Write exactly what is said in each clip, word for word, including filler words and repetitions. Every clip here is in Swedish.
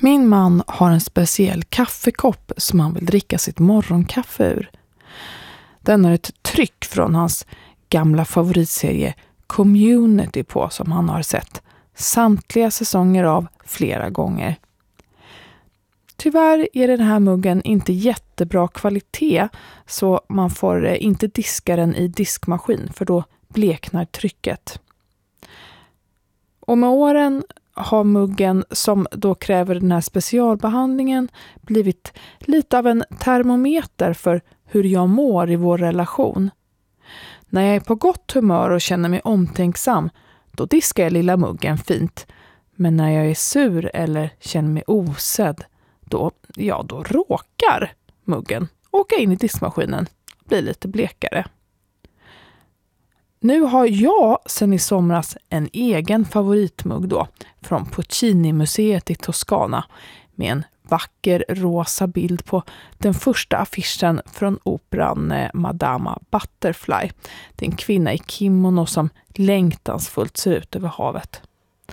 Min man har en speciell kaffekopp som han vill dricka sitt morgonkaffe ur. Den har ett tryck från hans gamla favoritserie Community på som han har sett samtliga säsonger av flera gånger. Tyvärr är den här muggen inte jättebra kvalitet så man får inte diska den i diskmaskin för då bleknar trycket. Och med åren har muggen som då kräver den här specialbehandlingen blivit lite av en termometer för hur jag mår i vår relation. När jag är på gott humör och känner mig omtänksam, då diskar jag lilla muggen fint. Men när jag är sur eller känner mig osedd, då, ja, då råkar muggen åka in i diskmaskinen och bli lite blekare. Nu har jag sedan i somras en egen favoritmugg då från Puccini-museet i Toscana med en vacker rosa bild på den första affischen från operan Madama Butterfly. Det är en kvinna i kimono som längtansfullt ser ut över havet.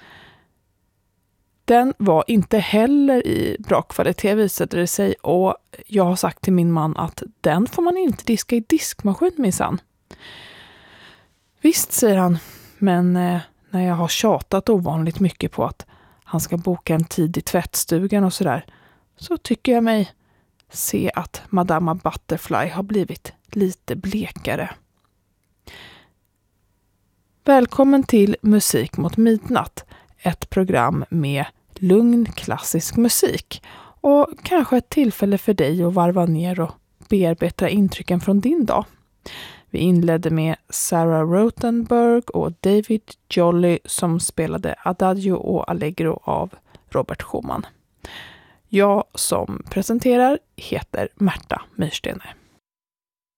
Den var inte heller i bra kvalitet visade det sig och jag har sagt till min man att den får man inte diska i diskmaskin minsann. Visst, säger han, men eh, när jag har tjatat ovanligt mycket på att han ska boka en tid i tvättstugan och sådär, så tycker jag mig se att Madama Butterfly har blivit lite blekare. Välkommen till Musik mot midnatt, ett program med lugn klassisk musik och kanske ett tillfälle för dig att varva ner och bearbeta intrycken från din dag. Vi inledde med Sarah Rothenberg och David Jolly som spelade Adagio och Allegro av Robert Schumann. Jag som presenterar heter Märta Myrstener.